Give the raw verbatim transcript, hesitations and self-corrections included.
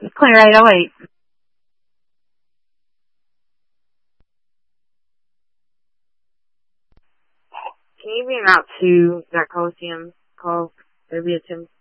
It's clear eight oh eight. Can you beam out to that Coliseum call? There'd be a Tim